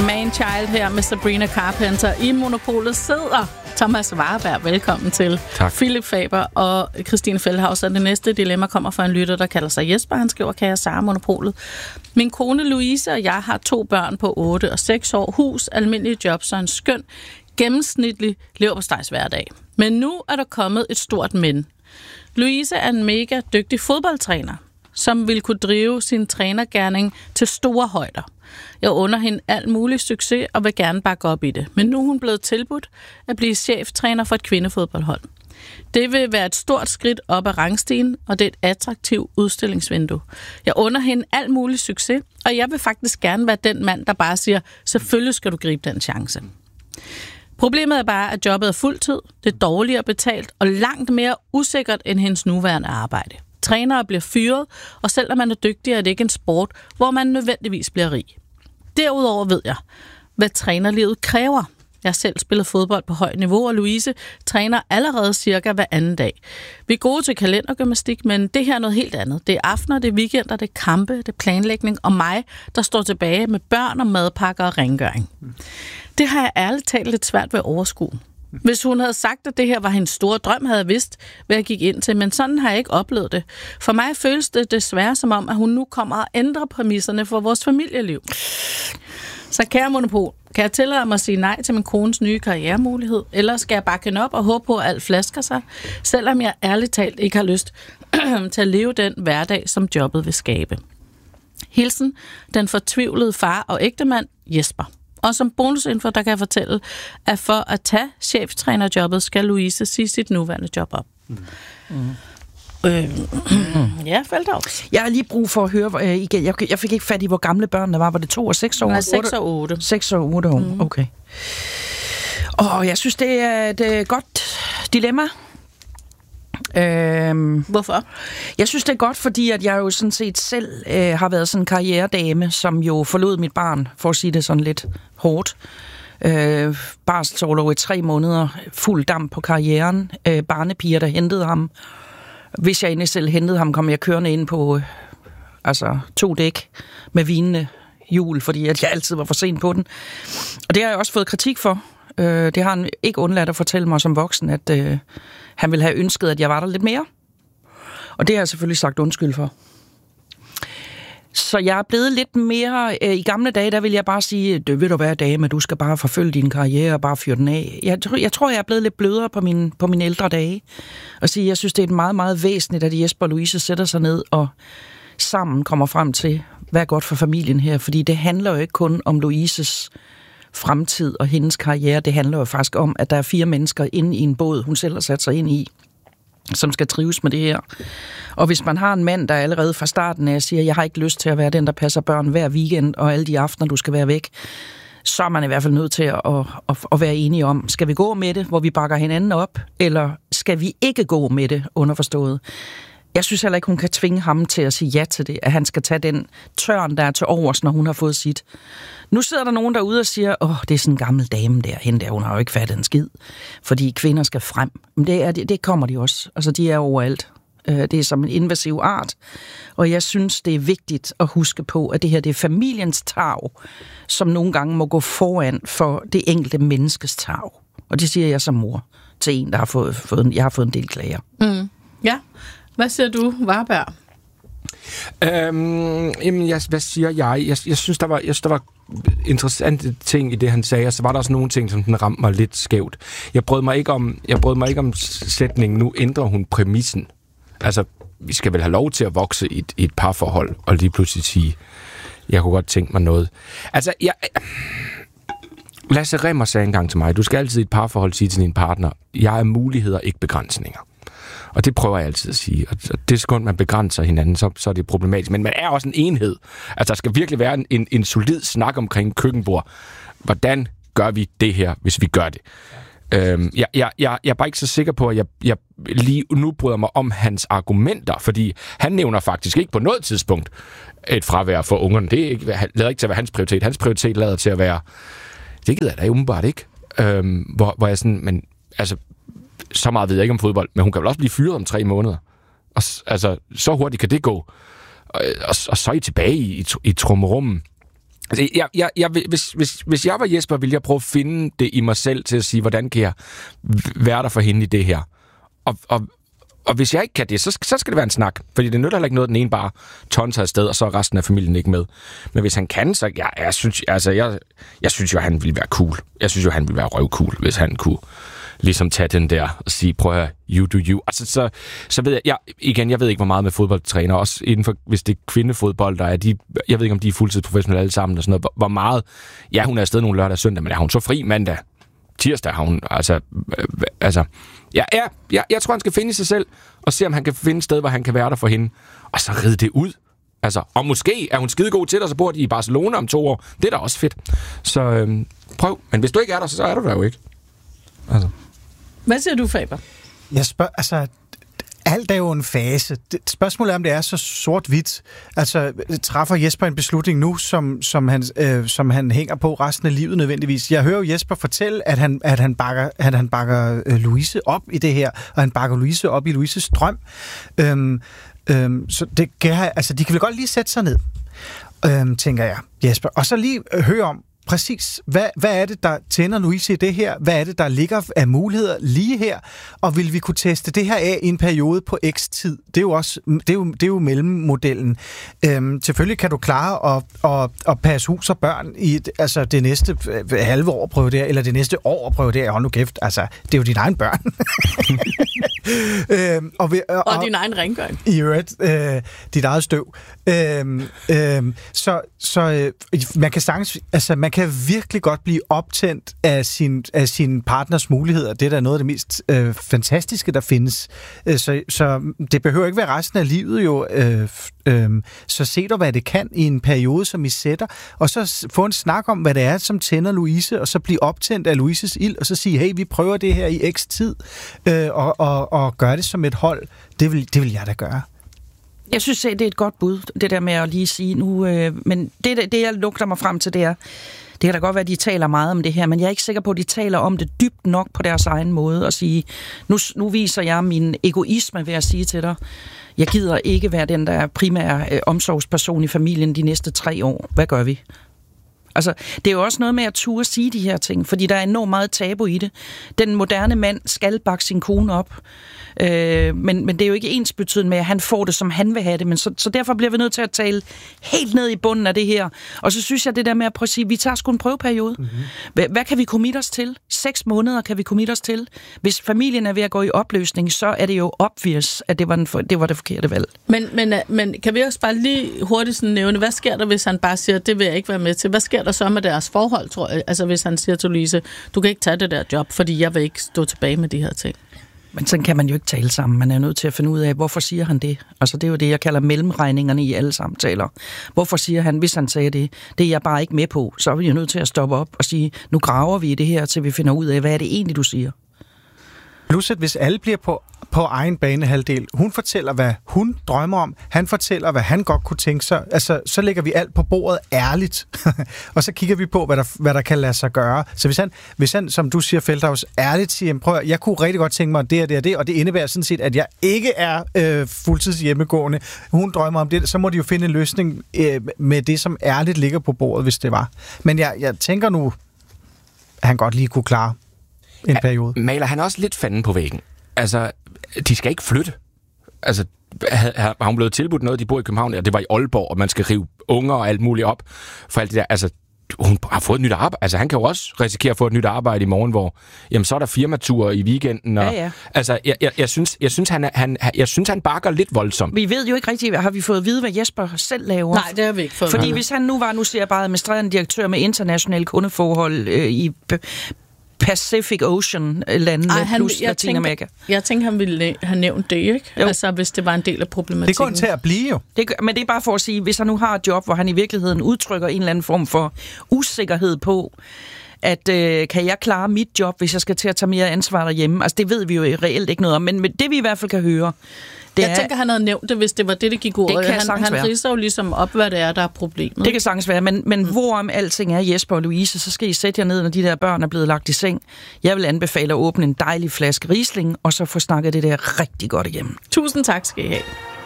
Man-Child her med Sabrina Carpenter. I Monopolet sidder Thomas Warberg. Velkommen til. Tak. Philip Faber og Christine Feldhaus. Og det næste dilemma kommer fra en lytter, der kalder sig Jesper. Han skriver, kære Sara, Monopolet. Min kone Louise og jeg har 2 børn på 8 og 6 år. Hus, almindelige jobs og en skøn, gennemsnitlig leverpostejs hverdag. Men nu er der kommet et stort men. Louise er en mega dygtig fodboldtræner, som vil kunne drive sin trænergerning til store højder. Jeg under hende alt mulig succes og vil gerne bakke op i det. Men nu er hun blevet tilbudt at blive cheftræner for et kvindefodboldhold. Det vil være et stort skridt op ad rangstigen, og det er et attraktivt udstillingsvindue. Jeg under hende alt mulig succes, og jeg vil faktisk gerne være den mand, der bare siger, selvfølgelig skal du gribe den chance. Problemet er bare, at jobbet er fuldtid, det er dårligere betalt og langt mere usikkert end hendes nuværende arbejde. Trænere bliver fyret, og selvom man er dygtig, er det ikke en sport, hvor man nødvendigvis bliver rig. Derudover ved jeg, hvad trænerlivet kræver. Jeg har selv spillet fodbold på højt niveau, og Louise træner allerede cirka hver anden dag. Vi er gode til kalendergymnastik, men det her er noget helt andet. Det er aftener, det er weekender, det er kampe, det er planlægning, og mig, der står tilbage med børn og madpakker og rengøring. Det har jeg ærligt talt lidt svært ved at overskue. Hvis hun havde sagt, at det her var hendes store drøm, havde jeg vidst, hvad jeg gik ind til, men sådan har jeg ikke oplevet det. For mig føles det desværre som om, at hun nu kommer og ændrer præmisserne for vores familieliv. Så kære Monopol, kan jeg tillade mig at sige nej til min kones nye karrieremulighed, eller skal jeg bakke hende op og håbe på, at alt flasker sig, selvom jeg ærligt talt ikke har lyst til at leve den hverdag, som jobbet vil skabe. Hilsen, den fortvivlede far og ægtemand Jesper. Og som bonusinfo, der kan jeg fortælle, at for at tage cheftrænerjobbet, skal Louise sige sit nuværende job op. Ja, Feldhaus. Jeg har lige brug for at høre igen. Jeg fik ikke fat i, hvor gamle børnene var. Var det 2 og 6 år? Nej, 6 og 8. 6 og 8 år, okay. Og jeg synes, det er et godt dilemma. Hvorfor? Jeg synes, det er godt, fordi at jeg jo sådan set selv har været sådan en karrieredame, som jo forlod mit barn, for at sige det sådan lidt hårdt. Barselsorlov i 3 måneder, fuld damp på karrieren, barnepiger, der hentede ham. Hvis jeg egentlig selv hentede ham, kom jeg kørende ind på 2 dæk med vinende hjul, fordi at jeg altid var for sent på den. Og det har jeg også fået kritik for. Det har han ikke undladt at fortælle mig som voksen, at han ville have ønsket, at jeg var der lidt mere. Og det har jeg selvfølgelig sagt undskyld for. Så jeg er blevet lidt mere... I gamle dage, der vil jeg bare sige, det vil du være dame, du skal bare forfølge din karriere og bare fyre den af. Jeg tror, jeg er blevet lidt blødere på mine ældre dage. Og sige, jeg synes, det er meget, meget væsentligt, at Jesper og Louise sætter sig ned og sammen kommer frem til, hvad er godt for familien her. Fordi det handler jo ikke kun om Louises fremtid og hendes karriere. Det handler jo faktisk om, at der er 4 mennesker inde i en båd, hun selv har sat sig ind i, som skal trives med det her. Og hvis man har en mand, der allerede fra starten af siger, jeg har ikke lyst til at være den, der passer børn hver weekend, og alle de aftener, du skal være væk, så er man i hvert fald nødt til at være enige om, skal vi gå med det, hvor vi bakker hinanden op, eller skal vi ikke gå med det, underforstået. Jeg synes heller ikke, hun kan tvinge ham til at sige ja til det, at han skal tage den tørn, der er til overs, når hun har fået sit. Nu sidder der nogen derude og siger, det er sådan en gammel dame der, hende der, hun har jo ikke fattet en skid, fordi kvinder skal frem. Men det kommer de også. Altså, de er overalt. Det er som en invasiv art. Og jeg synes, det er vigtigt at huske på, at det her det er familiens tarv, som nogle gange må gå foran for det enkelte menneskes tarv. Og det siger jeg som mor til en, der har jeg har fået en del klager. Mm. Ja. Hvad siger du, Warberg? Hvad siger jeg? Jeg synes, der var interessante ting i det, han sagde, og så var der også nogle ting, som den ramte mig lidt skævt. Jeg brød mig ikke om sætningen, nu ændrer hun præmissen. Altså, vi skal vel have lov til at vokse i et parforhold, og lige pludselig sige, jeg kunne godt tænke mig noget. Altså, Lasse Remmer sagde engang til mig, du skal altid i et parforhold sige til din partner, jeg er muligheder, ikke begrænsninger. Og det prøver jeg altid at sige. Og det sekund, man begrænser hinanden, så er det problematisk. Men man er også en enhed. Altså, der skal virkelig være en solid snak omkring køkkenbord. Hvordan gør vi det her, hvis vi gør det? Jeg er bare ikke så sikker på, at jeg lige nu bryder mig om hans argumenter, fordi han nævner faktisk ikke på noget tidspunkt et fravær for ungerne. Det lader ikke til at være hans prioritet. Hans prioritet lader til at være, det gider jeg da umiddelbart ikke. Hvor jeg sådan, men altså, så meget ved jeg ikke om fodbold, men hun kan vel også blive fyret om 3 måneder. Og, altså, så hurtigt kan det gå. Og så er I tilbage i trummerummen. Hvis jeg var Jesper, ville jeg prøve at finde det i mig selv til at sige, hvordan kan jeg være der for hende i det her? Og hvis jeg ikke kan det, så skal det være en snak. Fordi det nytter heller ikke noget, den ene bare tonser afsted, og så er resten af familien ikke med. Men hvis han kan, så jeg synes jo, han ville være cool. Jeg synes jo, han ville være røvcool, hvis han kunne ligesom tage den der og sige, prøv at høre, you do you. Altså, så ved jeg ved ikke, hvor meget med fodboldtræner, også inden for, hvis det er kvindefodbold, der er de, jeg ved ikke, om de er fuldtidsprofessionelle alle sammen, og sådan noget, hvor meget, ja, hun er afsted nogle lørdag og søndag, men er hun så fri mandag? Tirsdag har hun, jeg tror, han skal finde sig selv, og se, om han kan finde et sted, hvor han kan være der for hende, og så ride det ud. Altså, og måske er hun skidegod til dig, så bor de i Barcelona om 2 år. Det er da også fedt. Så prøv. Men hvis du ikke er der, så er du der jo ikke. Altså. Hvad siger du, Faber? Jeg spørger, alt er jo en fase. Spørgsmålet er, om det er så sort-hvidt. Altså, træffer Jesper en beslutning nu, som han hænger på resten af livet nødvendigvis? Jeg hører jo Jesper fortælle, at han bakker Louise op i det her, og han bakker Louise op i Louises drøm. Så det kan, altså, de kan vel godt lige sætte sig ned, tænker jeg, Jesper. Og så lige høre om, præcis, hvad er det, der tænder Louise i det her? Hvad er det, der ligger af muligheder lige her? Og vil vi kunne teste det her af i en periode på x tid? Det er jo også, det er jo mellemmodellen. Selvfølgelig kan du klare at passe hus og børn i det næste halve år prøve det her, eller det næste år prøve det her. Hold nu kæft, altså, det er jo dine egne børn. Og din egen rengøring. I øvrigt, dit eget støv. Så man kan sagtens, altså man kan virkelig godt blive optændt af sin partners muligheder. Det er da noget af det mest fantastiske, der findes. Så det behøver ikke være resten af livet jo. Så se du, hvad det kan i en periode, som I sætter, og så få en snak om, hvad det er, som tænder Louise, og så blive optændt af Louises ild, og så sige, hey, vi prøver det her i x tid, og gøre det som et hold. Det vil jeg da gøre. Jeg synes, det er et godt bud, det der med at lige sige nu, men det jeg lugter mig frem til, det kan da godt være, at de taler meget om det her, men jeg er ikke sikker på, at de taler om det dybt nok på deres egen måde, og sige, nu viser jeg min egoisme ved at sige til dig, jeg gider ikke være den, der er primære omsorgsperson i familien de næste 3 år. Hvad gør vi? Altså, det er jo også noget med at turde sige de her ting, fordi der er enormt meget tabu i det. Den moderne mand skal bakke sin kone op, men det er jo ikke ensbetydende med, at han får det, som han vil have det, men så derfor bliver vi nødt til at tale helt ned i bunden af det her. Og så synes jeg, det der med at prøve at sige, vi tager sgu en prøveperiode. Mm-hmm. Hvad kan vi committe os til? 6 måneder kan vi committe os til. Hvis familien er ved at gå i opløsning, så er det jo obvious, at det var det forkerte valg. Men kan vi også bare lige hurtigt sådan nævne, hvad sker der, hvis han bare siger, det vil jeg ikke være med til? Hvad sker der så med deres forhold, tror jeg? Altså hvis han siger til Louise, du kan ikke tage det der job, fordi jeg vil ikke stå tilbage med de her ting. Men sådan kan man jo ikke tale sammen. Man er nødt til at finde ud af, hvorfor siger han det? Altså det er jo det, jeg kalder mellemregningerne i alle samtaler. Hvorfor siger han, hvis han sagde det? Det er jeg bare ikke med på. Så er vi jo nødt til at stoppe op og sige, nu graver vi i det her, til vi finder ud af, hvad er det egentlig, du siger? Plus, hvis alle bliver på egen banehalvdel. Hun fortæller, hvad hun drømmer om. Han fortæller, hvad han godt kunne tænke sig. Altså, så lægger vi alt på bordet ærligt. Og så kigger vi på, hvad der kan lade sig gøre. Så hvis han som du siger, Feldhaus, ærligt siger, prøv at, jeg kunne rigtig godt tænke mig det og det, og det indebærer sådan set, at jeg ikke er fuldtids hjemmegående. Hun drømmer om det, så må de jo finde en løsning med det, som ærligt ligger på bordet, hvis det var. Men jeg tænker nu, at han godt lige kunne klare en periode. Maler han også lidt fanden på væggen? Altså, de skal ikke flytte. Altså, har hun blevet tilbudt noget, de bor i København, og det var i Aalborg, og man skal rive unger og alt muligt op for alt det der. Altså, hun har fået et nyt arbejde. Altså, han kan jo også risikere at få et nyt arbejde i morgen, hvor jamen, så er der firmature i weekenden. Og, ja. Altså, jeg synes, han bakker lidt voldsomt. Vi ved jo ikke rigtigt, har vi fået at vide, hvad Jesper selv laver? Nej, det har vi ikke fået. Fordi hvis han nu ser bare administrerende direktør med internationale kundeforhold i Pacific Ocean-landene plus Latinamerika. Jeg tænker, han ville have nævnt det, ikke? Jo. Altså, hvis det var en del af problematikken. Det går til at blive jo. Men det er bare for at sige, hvis han nu har et job, hvor han i virkeligheden udtrykker en eller anden form for usikkerhed på, at kan jeg klare mit job, hvis jeg skal til at tage mere ansvar derhjemme? Altså, det ved vi jo reelt ikke noget om, men det vi i hvert fald kan høre, jeg tænker, han havde nævnt det, hvis det var det gik ud. Han ridser jo ligesom op, hvad det er, der er problemet. Det kan sagtens være, men hvorom alting er, Jesper og Louise, så skal I sætte jer ned, når de der børn er blevet lagt i seng. Jeg vil anbefale at åbne en dejlig flaske Riesling, og så få snakket det der rigtig godt igennem. Tusind tak skal I have.